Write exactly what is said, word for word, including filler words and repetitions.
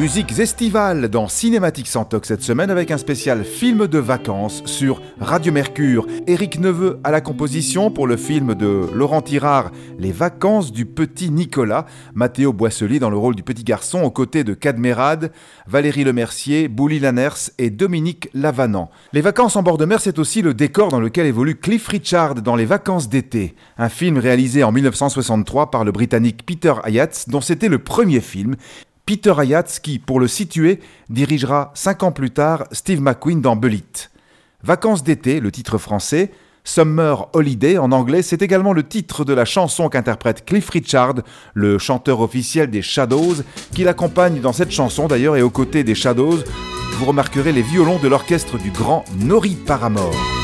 Musiques estivales dans Cinématique sans toc cette semaine avec un spécial film de vacances sur Radio Mercure. Éric Neveu à la composition pour le film de Laurent Tirard, Les vacances du petit Nicolas. Mathéo Boisselier dans le rôle du petit garçon aux côtés de Cadmerade, Valérie Lemercier, Bouli Lanners et Dominique Lavanant. Les vacances en bord de mer, c'est aussi le décor dans lequel évolue Cliff Richard dans Les vacances d'été. Un film réalisé en dix-neuf cent soixante-trois par le Britannique Peter Hyams, dont c'était le premier film. Peter Hyams qui, pour le situer, dirigera cinq ans plus tard Steve McQueen dans Bullitt. Vacances d'été, le titre français, Summer Holiday en anglais, c'est également le titre de la chanson qu'interprète Cliff Richard, le chanteur officiel des Shadows, qui l'accompagne dans cette chanson d'ailleurs, et aux côtés des Shadows, vous remarquerez les violons de l'orchestre du grand Nori Paramore.